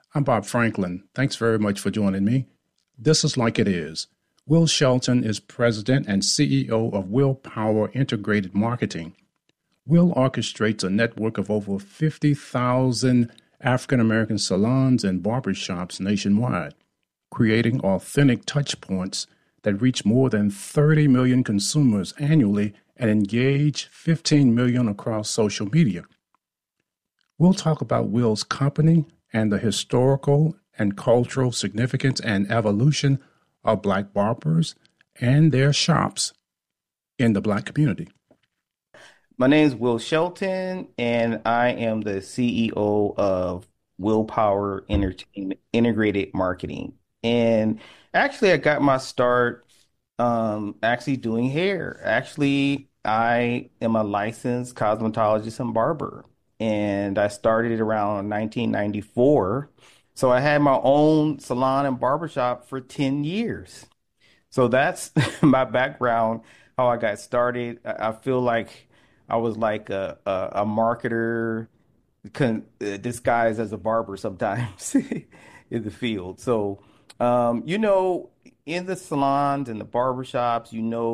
I'm Bob Franklin. Thanks very much for joining me. This is Like It Is. Will Shelton is president and CEO of Willpower Integrated Marketing. Will orchestrates a network of over 50,000 African American salons and barbershops nationwide, creating authentic touchpoints that reach more than 30 million consumers annually and engage 15 million across social media. We'll talk about Will's company and the historical and cultural significance and evolution of Black barbers and their shops in the Black community. My name is Will Shelton, and I am the CEO of Willpower Entertainment Integrated Marketing. And actually, I got my start actually doing hair. Actually, I am a licensed cosmetologist and barber, and I started around 1994. So I had my own salon and barbershop for 10 years. So that's my background, how I got started. I feel like I was like a marketer disguised as a barber sometimes in the field. So, you know, in the salons and the barbershops,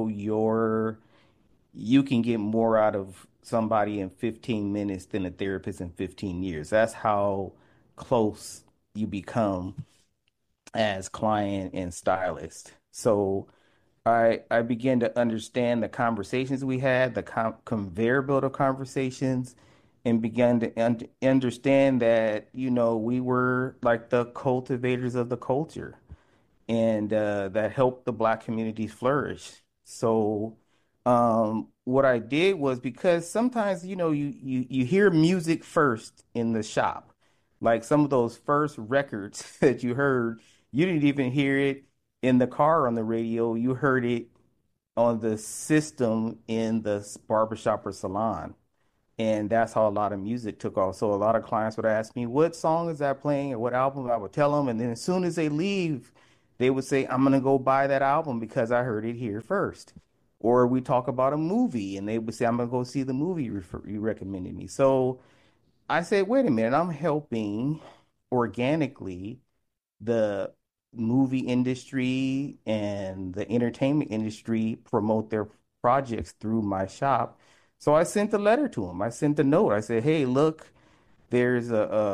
you can get more out of somebody in 15 minutes than a therapist in 15 years. That's how close you become as client and stylist. So I began to understand the conversations we had, the conveyor belt of conversations, and began to understand that, we were like the cultivators of the culture and that helped the Black community flourish. So, what I did was because sometimes, you hear music first in the shop, like some of those first records that you heard, you didn't even hear it in the car on the radio. You heard it on the system in the barbershop or salon. And that's how a lot of music took off. So a lot of clients would ask me, what song is that playing or what album? I would tell them. And then as soon as they leave, they would say, I'm going to go buy that album because I heard it here first. Or we talk about a movie and they would say, I'm going to go see the movie you recommended me. So I said, wait a minute, I'm helping organically the movie industry and the entertainment industry promote their projects through my shop. So I sent a letter to him. I sent a note. I said, "Hey, look, there's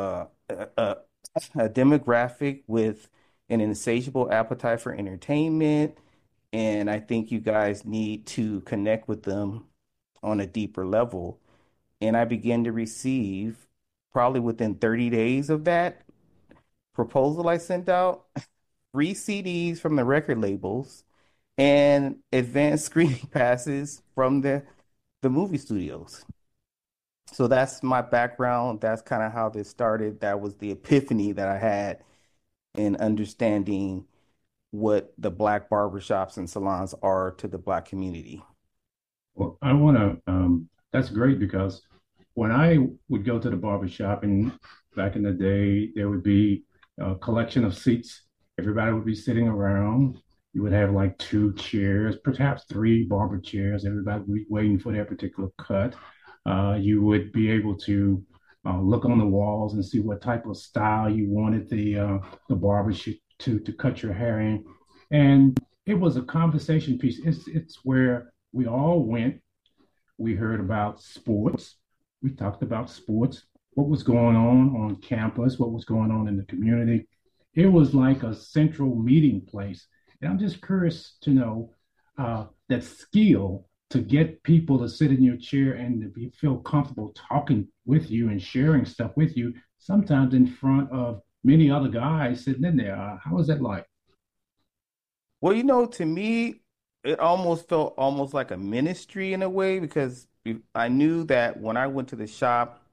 a demographic with an insatiable appetite for entertainment, and I think you guys need to connect with them on a deeper level." And I began to receive, probably within 30 days of that proposal I sent out, free CDs from the record labels and advanced screening passes from the movie studios. So that's my background. That's kind of how this started. That was the epiphany that I had in understanding what the Black barbershops and salons are to the Black community. Well, I want to, that's great because when I would go to the barber shop and back in the day, there would be a collection of seats. Everybody would be sitting around. You would have like two chairs, perhaps three barber chairs. Everybody would be waiting for their particular cut. You would be able to look on the walls and see what type of style you wanted the barber to cut your hair in. And it was a conversation piece. It's where we all went. We heard about sports. We talked about sports, what was going on campus, what was going on in the community. It was like a central meeting place. And I'm just curious to know that skill to get people to sit in your chair and to feel comfortable talking with you and sharing stuff with you, sometimes in front of many other guys sitting in there. How was that like? Well, to me, it almost felt almost like a ministry in a way because I knew that when I went to the shop,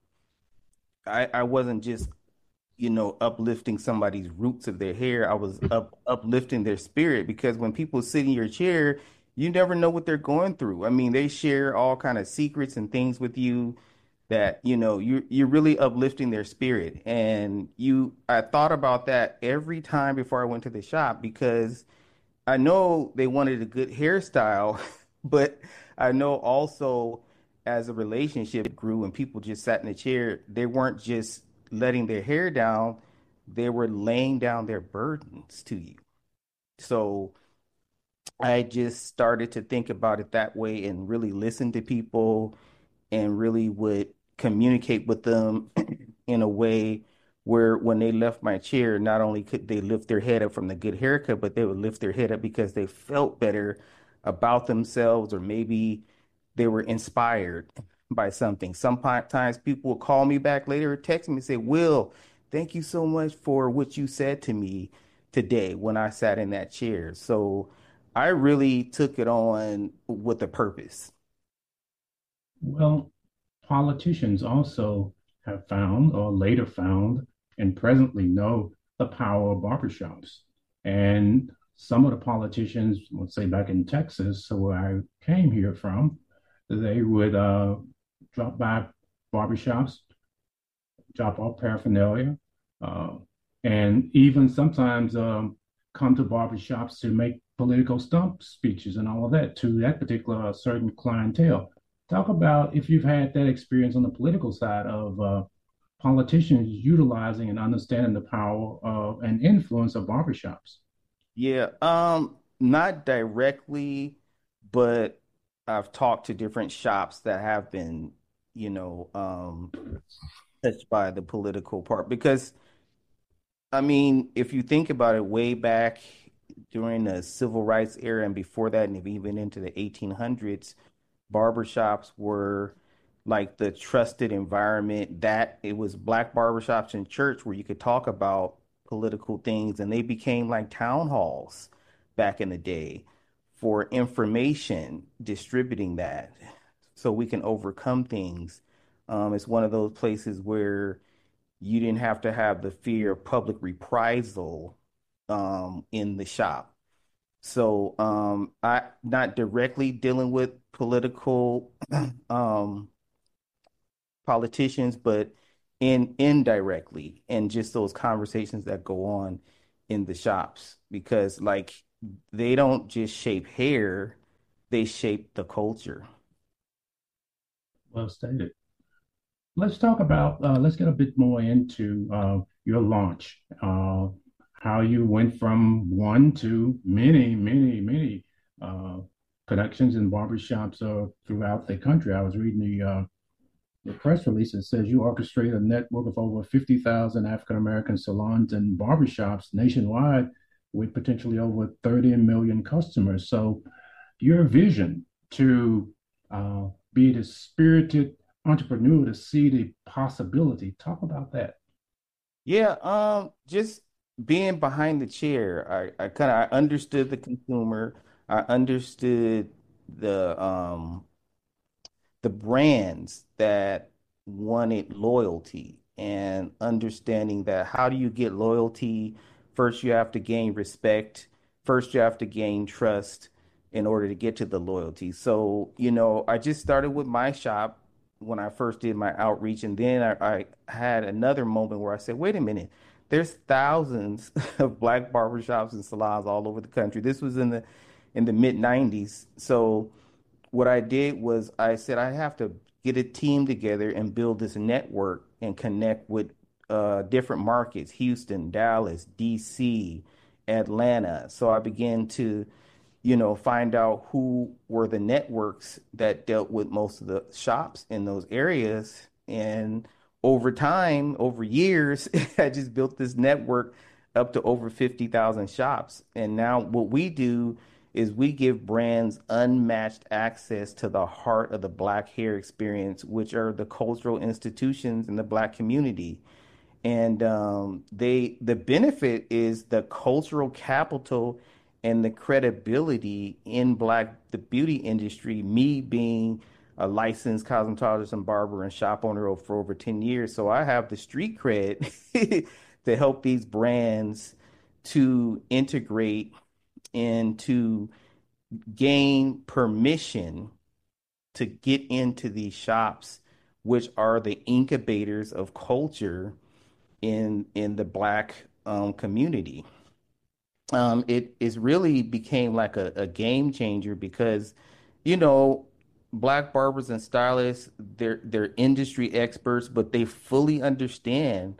I wasn't just, uplifting somebody's roots of their hair. I was uplifting their spirit because when people sit in your chair, you never know what they're going through. I mean, they share all kind of secrets and things with you that, you're really uplifting their spirit. And I thought about that every time before I went to the shop because I know they wanted a good hairstyle, but I know also as a relationship grew and people just sat in the chair, they weren't just letting their hair down. they were laying down their burdens to you. So I just started to think about it that way and really listen to people and really would communicate with them in a way where when they left my chair, not only could they lift their head up from the good haircut, but they would lift their head up because they felt better about themselves, or maybe they were inspired by something. Sometimes people will call me back later or text me and say, Will, thank you so much for what you said to me today when I sat in that chair. So I really took it on with a purpose. Well, politicians also have found, or later found, and presently know the power of barbershops. And some of the politicians, let's say back in Texas, so where I came here from, they would drop by barbershops, drop off paraphernalia, uh, and even sometimes come to barbershops to make political stump speeches and all of that to that particular certain clientele. Talk about if you've had that experience on the political side of politicians utilizing and understanding the power of and influence of barbershops. Yeah, not directly, but I've talked to different shops that have been, you know, touched by the political part. Because, I mean, if you think about it, way back during the civil rights era and before that, and even into the 1800s, barbershops were like the trusted environment, that it was black barbershops in church where you could talk about political things, and they became like town halls back in the day for information, distributing that so we can overcome things. It's one of those places where you didn't have to have the fear of public reprisal in the shop. So I not directly dealing with political um, politicians, but in indirectly, and just those conversations that go on in the shops, because like they don't just shape hair, they shape the culture. Well stated. Let's talk about, let's get a bit more into your launch, how you went from one to many, many, many uh, connections in barbershops throughout the country. I was reading the press release that says you orchestrate a network of over 50,000 African American salons and barbershops nationwide with potentially over 30 million customers. So, your vision to be the spirited entrepreneur to see the possibility. Talk about that. Yeah, just being behind the chair, I kind of I understood the consumer. I understood the brands that wanted loyalty, and understanding that how do you get loyalty? First, you have to gain respect. First, you have to gain trust in order to get to the loyalty. So, I just started with my shop when I first did my outreach. And then I had another moment where I said, wait a minute, there's thousands of black barbershops and salons all over the country. This was in the mid 90s. So what I did was I said I have to get a team together and build this network and connect with different markets: Houston, Dallas, DC, Atlanta. So I began to, find out who were the networks that dealt with most of the shops in those areas. And over time, over years, I just built this network up to over 50,000 shops. And now what we do is we give brands unmatched access to the heart of the Black hair experience, which are the cultural institutions in the Black community. And the benefit is the cultural capital and the credibility in the beauty industry. Me being a licensed cosmetologist and barber and shop owner for over 10 years, so I have the street cred to help these brands to integrate and to gain permission to get into these shops, which are the incubators of culture in the Black community. It is really became like a game changer because, you know, Black barbers and stylists, they're industry experts, but they fully understand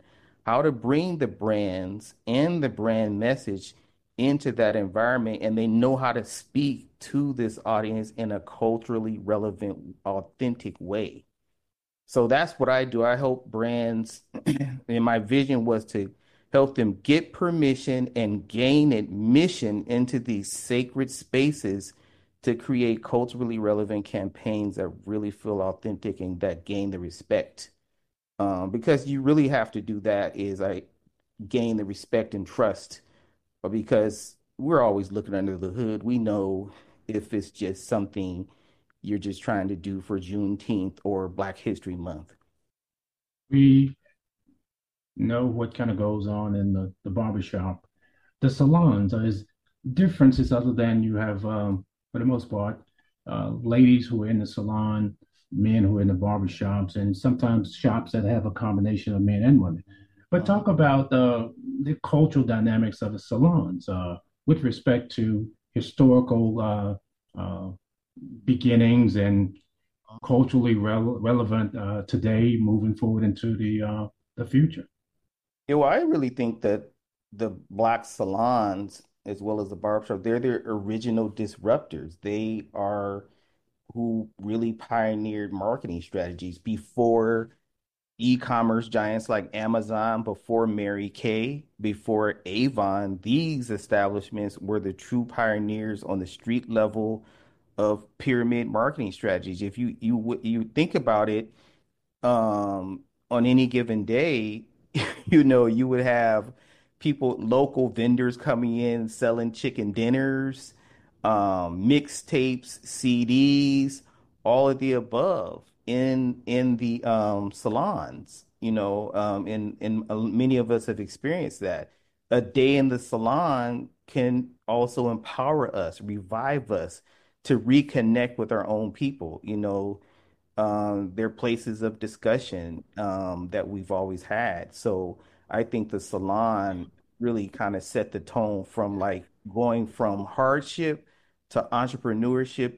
how to bring the brands and the brand message into that environment, and they know how to speak to this audience in a culturally relevant, authentic way. So that's what I do. I help brands, and my vision was to help them get permission and gain admission into these sacred spaces to create culturally relevant campaigns that really feel authentic and that gain the respect. Because you really have to do that is I gain the respect and trust, but because we're always looking under the hood, we know if it's just something you're just trying to do for Juneteenth or Black History Month. We know what kind of goes on in the barbershop. The salons is differences other than you have, for the most part, ladies who are in the salon, men who are in the barbershops, and sometimes shops that have a combination of men and women. But talk about the cultural dynamics of the salons with respect to historical beginnings and culturally relevant today, moving forward into the future. Yeah, well, I really think that the Black salons, as well as the barbershop, they're the original disruptors. They are who really pioneered marketing strategies before e-commerce giants like Amazon, before Mary Kay, before Avon. These establishments were the true pioneers on the street level of pyramid marketing strategies. If you think about it, on any given day, you would have people, local vendors coming in selling chicken dinners, mixtapes, CDs, all of the above in the salons. And many of us have experienced that. A day in the salon can also empower us, revive us to reconnect with our own people. They're places of discussion that we've always had. So I think the salon really kind of set the tone from like going from hardship to entrepreneurship